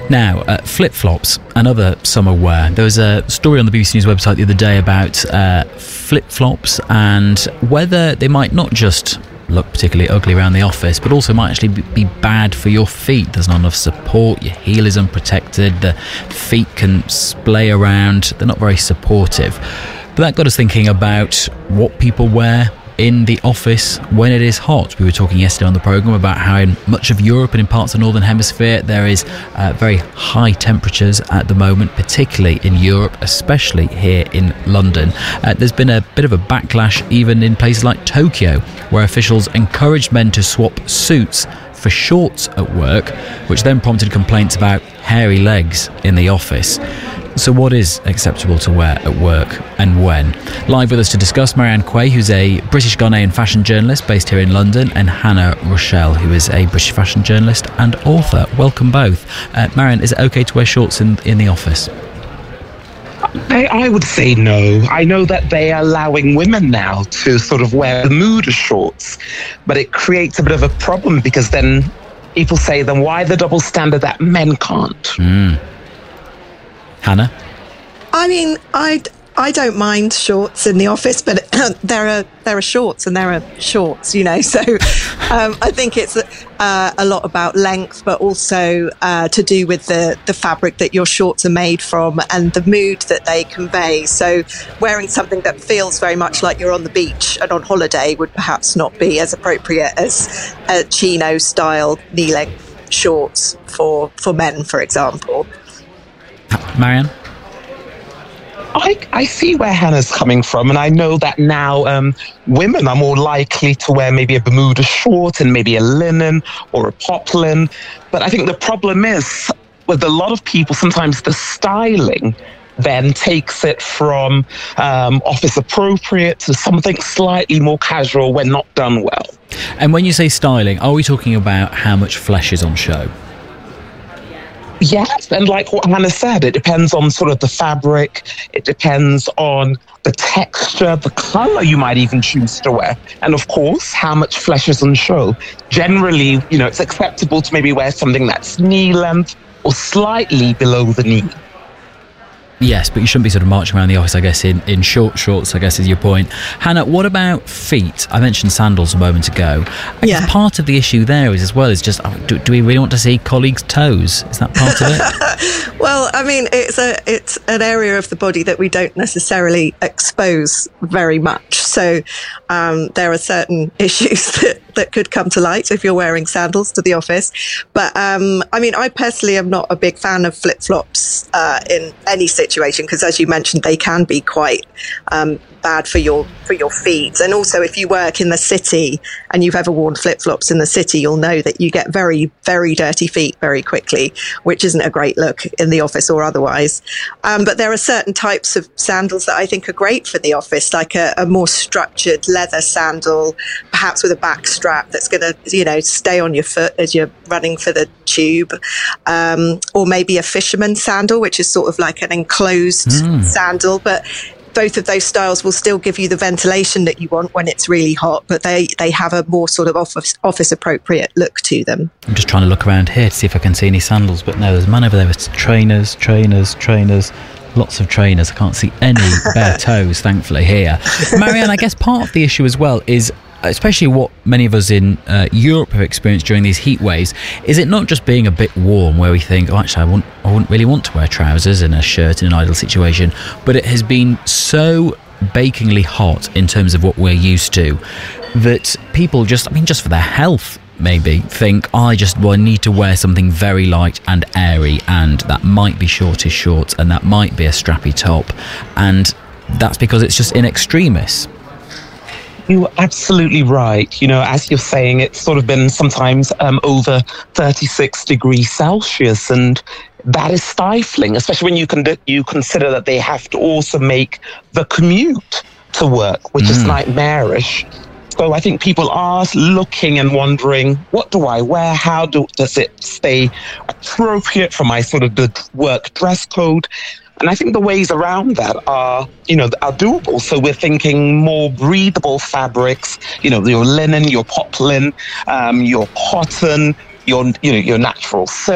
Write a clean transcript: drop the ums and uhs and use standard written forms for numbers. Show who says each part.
Speaker 1: Now, flip-flops and other summer wear. There was a story on the BBC News website the other day about flip-flops and whether they might not just look particularly ugly around the office, but also might actually be bad for your feet. There's not enough support, your heel is unprotected, the feet can splay around, they're not very supportive. But that got us thinking about what people wear in the office when it is hot. We were talking yesterday on the programme about how in much of Europe and in parts of the Northern Hemisphere there is very high temperatures at the moment, particularly in Europe, especially here in London. There's been a bit of a backlash even in places like Tokyo, where officials encouraged men to swap suits for shorts at work, which then prompted complaints about hairy legs in the office. So what is acceptable to wear at work and when? Live with us to discuss, Marianne Quay, who's a British Ghanaian fashion journalist based here in London, and Hannah Rochelle, who is a British fashion journalist and author. Welcome both. Marianne, is it okay to wear shorts in the office?
Speaker 2: I would say no. I know that they are allowing women now to sort of wear Bermuda shorts, but it creates a bit of a problem because then people say, then why the double standard that men can't?
Speaker 1: Hannah?
Speaker 3: I mean, I don't mind shorts in the office, but there are shorts and there are shorts, you know. So I think it's a lot about length, but also to do with the fabric that your shorts are made from and the mood that they convey. So wearing something that feels very much like you're on the beach and on holiday would perhaps not be as appropriate as a chino style knee-length shorts for men, for example.
Speaker 1: Marianne?
Speaker 2: I see where Hannah's coming from, and I know that now women are more likely to wear maybe a Bermuda short and maybe a linen or a poplin. But I think the problem is with a lot of people, sometimes the styling then takes it from office appropriate to something slightly more casual when not done well.
Speaker 1: And when you say styling, are we talking about how much flesh is on show?
Speaker 2: Yes, and like what Hannah said, it depends on sort of the fabric, it depends on the texture, the colour you might even choose to wear, and of course, how much flesh is on show. Generally, you know, it's acceptable to maybe wear something that's knee length or slightly below the knee.
Speaker 1: Yes, but you shouldn't be sort of marching around the office, I guess, in short shorts, I guess is your point. Hannah, what about feet? I mentioned sandals a moment ago. I guess part of the issue there is, as well, is just, do we really want to see colleagues' toes? Is that part of it?
Speaker 3: Well, I mean, it's an area of the body that we don't necessarily expose very much. So there are certain issues that could come to light if you're wearing sandals to the office. But I mean, I personally am not a big fan of flip-flops in any situation, because as you mentioned, they can be quite bad for your feet. And also, if you work in the city and you've ever worn flip-flops in the city, you'll know that you get very, very dirty feet very quickly, which isn't a great look in the office or otherwise. But there are certain types of sandals that I think are great for the office, like a more structured leather sandal, perhaps with a back strap that's going to, you know, stay on your foot as you're running for the tube, or maybe a fisherman sandal, which is sort of like an enclosed sandal, but both of those styles will still give you the ventilation that you want when it's really hot, but they have a more sort of office appropriate look to them.
Speaker 1: I'm just trying to look around here to see if I can see any sandals, but no, there's a man over there with trainers, lots of trainers. I can't see any bare toes, thankfully, here. Marianne, I guess part of the issue as well is, especially what many of us in Europe have experienced during these heat waves, is it not just being a bit warm where we think, oh, actually, I wouldn't really want to wear trousers and a shirt in an ideal situation, but it has been so bakingly hot in terms of what we're used to that people just for their health, maybe think, I need to wear something very light and airy, and that might be shortish shorts and that might be a strappy top, and that's because it's just in extremis.
Speaker 2: You're absolutely right. You know, as you're saying, it's sort of been sometimes over 36 degrees Celsius, and that is stifling, especially when you consider that they have to also make the commute to work, which is nightmarish. So I think people are looking and wondering, what do I wear? How does it stay appropriate for my sort of the work dress code? And I think the ways around that are doable. So we're thinking more breathable fabrics, your linen, your poplin, your cotton, your natural silk.